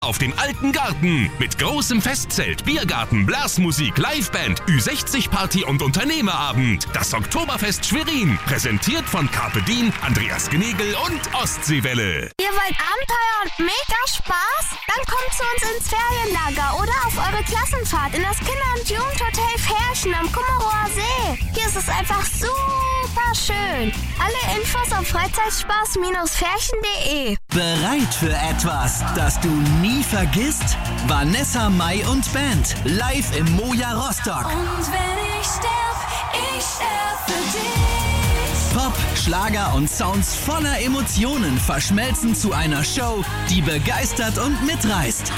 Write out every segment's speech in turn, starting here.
Auf den Alten Garten mit großem Festzelt, Biergarten, Blasmusik, Liveband, Ü60-Party und Unternehmerabend. Das Oktoberfest Schwerin, präsentiert von Carpe Diem, Andreas Gnegel und Ostseewelle. Ihr wollt Abenteuer und mega Spaß? Dann kommt zu uns ins Ferienlager oder auf eure Klassenfahrt in das Kinder- und Jugendhotel Ferchen am Kummerower See. Hier ist es einfach super schön. Alle Infos auf freizeitspaß-ferchen.de. Bereit für etwas, das du nie vergisst? Vanessa Mai und Band live im Moja Rostock. Und wenn ich sterb für dich. Pop, Schlager und Sounds voller Emotionen verschmelzen zu einer Show, die begeistert und mitreißt.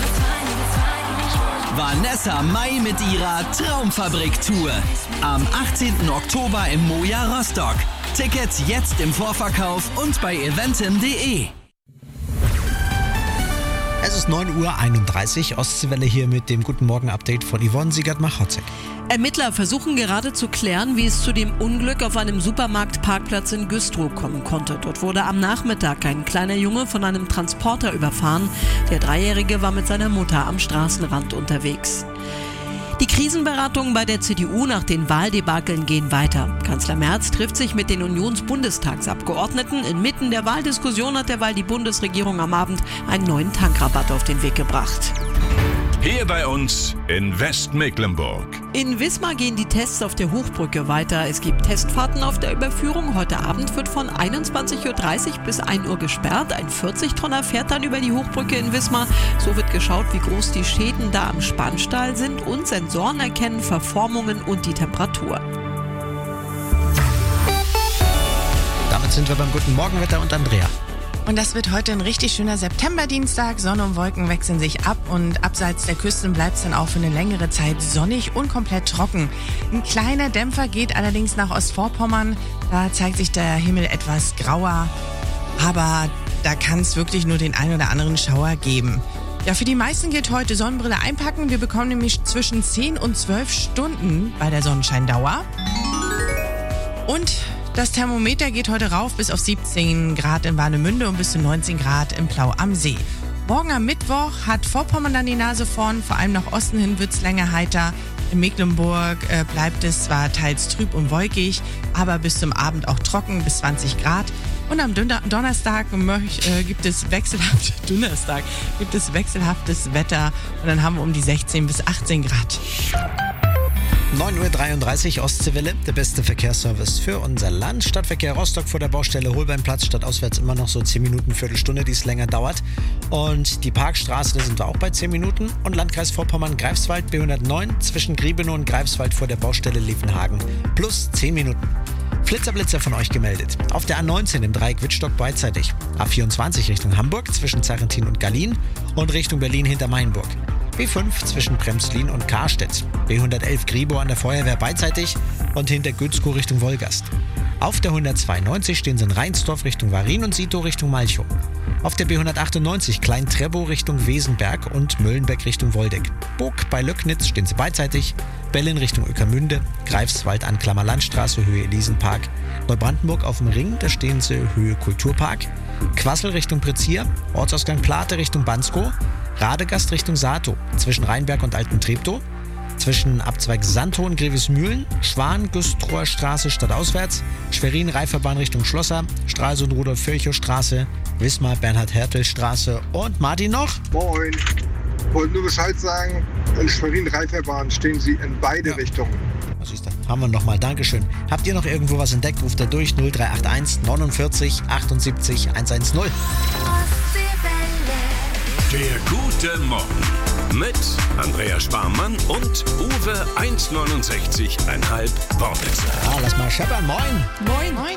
Vanessa Mai mit ihrer Traumfabrik-Tour. Am 18. Oktober im Moja Rostock. Tickets jetzt im Vorverkauf und bei eventim.de. Es ist 9:31 Uhr, Ostseewelle hier mit dem Guten Morgen-Update von Yvonne Siegert-Machotzek. Ermittler versuchen gerade zu klären, wie es zu dem Unglück auf einem Supermarktparkplatz in Güstrow kommen konnte. Dort wurde am Nachmittag ein kleiner Junge von einem Transporter überfahren. Der Dreijährige war mit seiner Mutter am Straßenrand unterwegs. Die Krisenberatungen bei der CDU nach den Wahldebakeln gehen weiter. Kanzler Merz trifft sich mit den Unionsbundestagsabgeordneten. Inmitten der Wahldiskussion hat derweil die Bundesregierung am Abend einen neuen Tankrabatt auf den Weg gebracht. Hier bei uns in Westmecklenburg. In Wismar gehen die Tests auf der Hochbrücke weiter. Es gibt Testfahrten auf der Überführung. Heute Abend wird von 21:30 Uhr bis 1 Uhr gesperrt. Ein 40-Tonner fährt dann über die Hochbrücke in Wismar. So wird geschaut, wie groß die Schäden da am Spannstahl sind, und Sensoren erkennen Verformungen und die Temperatur. Damit sind wir beim Guten Morgenwetter und Andrea. Und das wird heute ein richtig schöner Septemberdienstag. Sonne und Wolken wechseln sich ab und abseits der Küsten bleibt es dann auch für eine längere Zeit sonnig und komplett trocken. Ein kleiner Dämpfer geht allerdings nach Ostvorpommern. Da zeigt sich der Himmel etwas grauer, aber da kann es wirklich nur den einen oder anderen Schauer geben. Ja, für die meisten gilt heute Sonnenbrille einpacken. Wir bekommen nämlich zwischen 10 und 12 Stunden bei der Sonnenscheindauer. Und das Thermometer geht heute rauf bis auf 17 Grad in Warnemünde und bis zu 19 Grad im Plau am See. Morgen am Mittwoch hat Vorpommern dann die Nase vorn. Vor allem nach Osten hin wird es länger heiter. In Mecklenburg bleibt es zwar teils trüb und wolkig, aber bis zum Abend auch trocken bis 20 Grad. Und am Donnerstag gibt es wechselhaftes Wetter. Und dann haben wir um die 16 bis 18 Grad. 9:33 Uhr, Ostseewelle, der beste Verkehrsservice für unser Land. Stadtverkehr Rostock vor der Baustelle Holbeinplatz, stadtauswärts immer noch so 10 Minuten, Viertelstunde, die es länger dauert. Und die Parkstraße, da sind wir auch bei 10 Minuten. Und Landkreis Vorpommern, Greifswald, B109, zwischen Griebenow und Greifswald vor der Baustelle Liefenhagen, plus 10 Minuten. Blitzerblitzer von euch gemeldet. Auf der A19 im Dreieck Wittstock beidseitig. A24 Richtung Hamburg zwischen Zarrentin und Gallien und Richtung Berlin hinter Mainburg. B5 zwischen Bremslin und Karstedt. B111 Griebow an der Feuerwehr beidseitig und hinter Gützkow Richtung Wolgast. Auf der 192 stehen sie in Reinsdorf Richtung Warin und Sito Richtung Malchow. Auf der B198 Klein-Trebow Richtung Wesenberg und Möllenbeck Richtung Woldeck. Burg bei Löcknitz stehen sie beidseitig. Bellen Richtung Ueckermünde. Greifswald an Klammerlandstraße Höhe Elisenpark. Neubrandenburg auf dem Ring, da stehen sie Höhe Kulturpark. Quassel Richtung Prezier. Ortsausgang Plate Richtung Banskow. Radegast Richtung Sato, zwischen Rheinberg und Alten Treptow, zwischen Abzweig Sandhoh und Grevesmühlen, Schwan, Güstrower Straße stadtauswärts, Schwerin, Reiferbahn Richtung Schlosser, Stralsund, Rudolf-Virchow Straße, Wismar, Bernhard-Hertel Straße und Martin noch. Moin, wollte nur Bescheid sagen, in Schwerin, Reiferbahn stehen Sie in beide Richtungen. Was ist da? Haben wir nochmal, Dankeschön. Habt ihr noch irgendwo was entdeckt, ruft da durch 0381 49 78 110. Der gute Morgen mit Andrea Sparmann und Uwe 1,69,5 Wortwitze. Ja, lass mal scheppern. Moin. Moin.